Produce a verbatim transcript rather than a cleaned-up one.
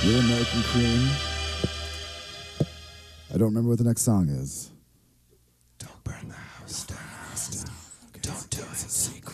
Your American Cream. I don't remember what the next song is. Don't burn the house down. Don't do it in secret.